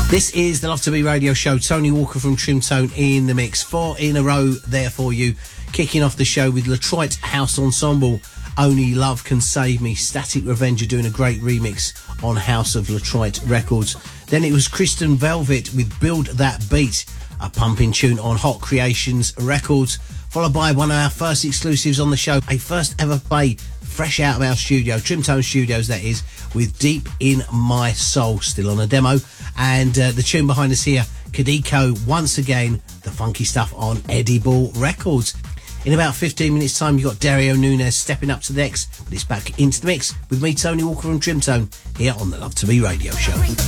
This is the Love to Be radio show. Tony Walker from Trimtone in the mix. 4 in a row there for you. Kicking off the show with Latroit House Ensemble. Only Love Can Save Me. Static Revenge are doing a great remix on House of Latroit Records. Then it was Kristen Velvet with Build That Beat, a pumping tune on Hot Creations Records, followed by one of our first exclusives on the show, a first ever play fresh out of our studio, Trimtone Studios that is, with Deep in My Soul, still on a demo, and the tune behind us here, Kadiko, once again, the funky stuff on Edible Records. In about 15 minutes time, you've got Dario Nunes stepping up to the decks, but it's back into the mix with me, Tony Walker from Trimtone, here on the Love to Be radio show.